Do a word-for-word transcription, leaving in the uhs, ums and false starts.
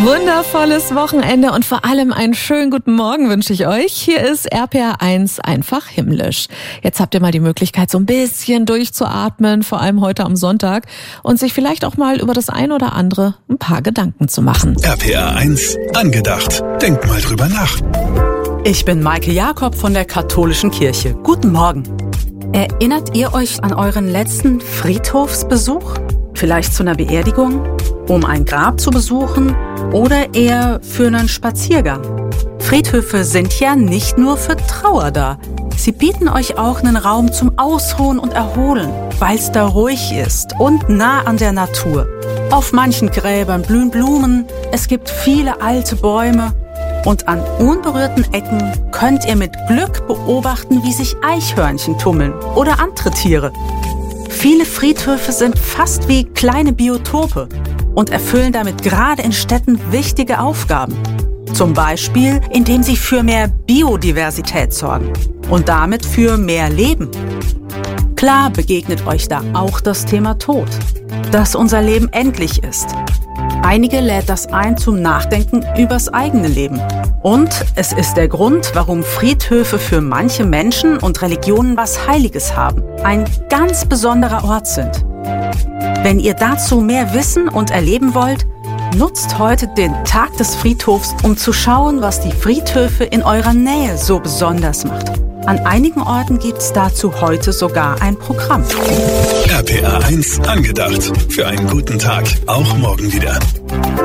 Wundervolles Wochenende und vor allem einen schönen guten Morgen wünsche ich euch. Hier ist R P R eins einfach himmlisch. Jetzt habt ihr mal die Möglichkeit, so ein bisschen durchzuatmen, vor allem heute am Sonntag, und sich vielleicht auch mal über das ein oder andere ein paar Gedanken zu machen. R P R eins angedacht. Denkt mal drüber nach. Ich bin Maike Jakob von der Katholischen Kirche. Guten Morgen. Erinnert ihr euch an euren letzten Friedhofsbesuch? Vielleicht zu einer Beerdigung? Um ein Grab zu besuchen? Oder eher für einen Spaziergang? Friedhöfe sind ja nicht nur für Trauer da. Sie bieten euch auch einen Raum zum Ausruhen und Erholen, weil es da ruhig ist und nah an der Natur. Auf manchen Gräbern blühen Blumen, es gibt viele alte Bäume und an unberührten Ecken könnt ihr mit Glück beobachten, wie sich Eichhörnchen tummeln oder andere Tiere. Viele Friedhöfe sind fast wie kleine Biotope und erfüllen damit gerade in Städten wichtige Aufgaben. Zum Beispiel, indem sie für mehr Biodiversität sorgen und damit für mehr Leben. Klar begegnet euch da auch das Thema Tod, dass unser Leben endlich ist. Einige lädt das ein zum Nachdenken übers eigene Leben. Und es ist der Grund, warum Friedhöfe für manche Menschen und Religionen was Heiliges haben, ein ganz besonderer Ort sind. Wenn ihr dazu mehr wissen und erleben wollt, nutzt heute den Tag des Friedhofs, um zu schauen, was die Friedhöfe in eurer Nähe so besonders macht. An einigen Orten gibt's dazu heute sogar ein Programm. R P R eins angedacht. Für einen guten Tag. Auch morgen wieder.